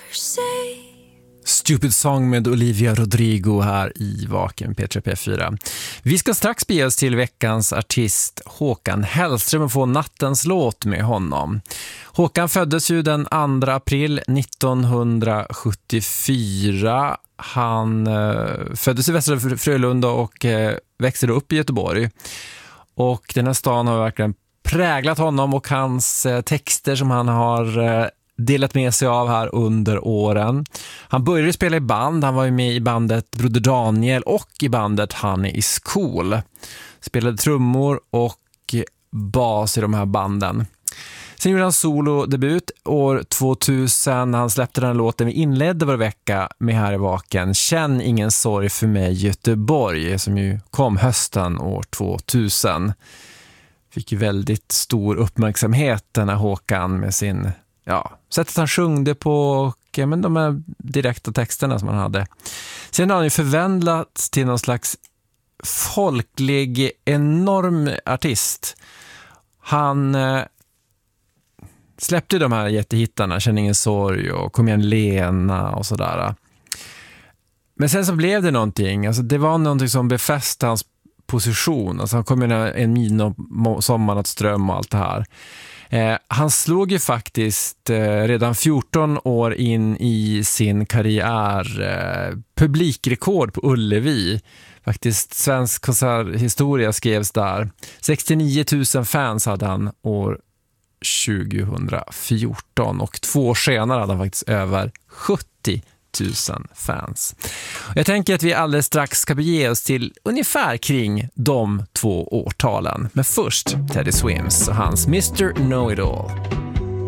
Stupid Song med Olivia Rodrigo här i Vaken P3P4. Vi ska strax bege oss till veckans artist Håkan Hellström och få nattens låt med honom. Håkan föddes ju den 2 april 1974. Han föddes i Västra Frölunda och växte upp i Göteborg. Och den här stan har verkligen präglat honom och hans texter som han har delat med sig av här under åren. Han började spela i band. Han var ju med i bandet Broder Daniel och i bandet Honey is Cool. Spelade trummor och bas i de här banden. Sen gjorde han solodebut år 2000. Han släppte den låten vi inledde varje vecka med här i Vaken. Känn ingen sorg för mig Göteborg, som ju kom hösten år 2000. Fick ju väldigt stor uppmärksamhet den här Håkan med sin sättet han sjungde på och men de här direkta texterna som han hade. Sen har han ju förvandlats till någon slags folklig, enorm artist. Han släppte de här jättehittarna, Känn ingen sorg och Kom igen Lena och sådär. Men sen så blev det någonting, alltså det var någonting som befäste hans position. Alltså han kom in en min och sommarnattström och allt det här. Han slog ju faktiskt redan 14 år in i sin karriär publikrekord på Ullevi. Faktiskt svensk konserthistoria skrevs där. 69 000 fans hade han år 2014 och 2 år senare hade han faktiskt över 70 000 fans. Jag tänker att vi alldeles strax ska bege oss till ungefär kring de 2 årtalen. Men först Teddy Swims och hans Mr. Know-It-All.